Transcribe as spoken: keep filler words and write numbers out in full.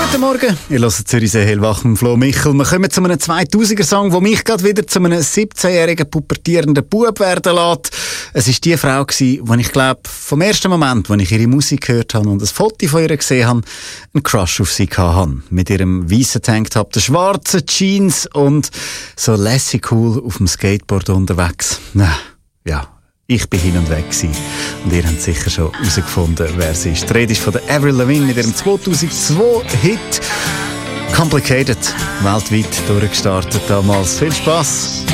Guten Morgen, ihr hört Zürichsee hellwach mit Flo Michel. Wir kommen zu einem zweitausender-Song, der mich gerade wieder zu einem siebzehnjährigen pubertierenden Bub werden lässt. Es war die Frau, die ich glaube, vom ersten Moment, als ich ihre Musik gehört habe und ein Foto von ihr gesehen habe, einen Crush auf sie hatte. Mit ihrem weißen Tanktop, den schwarzen Jeans und so lässig cool auf dem Skateboard unterwegs. Ja. Ich bin hin und weg gewesen. Und ihr habt sicher schon herausgefunden, wer sie ist. Die Rede ist von der Avril Lavigne mit ihrem zweitausendzwei-Hit «Complicated». Weltweit durchgestartet damals. Viel Spass!